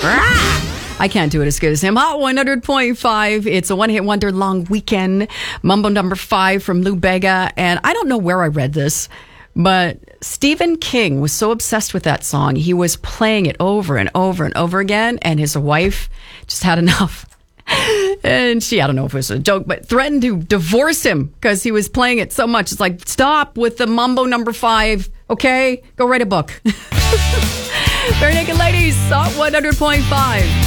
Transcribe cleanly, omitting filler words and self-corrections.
I can't do it as good as him. Hot 100.5. It's a one-hit wonder long weekend. Mambo number 5 from Lou Bega. And I don't know where I read this, but Stephen King was so obsessed with that song. He was playing it over and over and over again. And his wife just had enough. And she, I don't know if it was a joke, but threatened to divorce him because he was playing it so much. It's like, stop with the Mambo number 5. Okay? Go write a book. Bare Naked Ladies, Hot 100.5.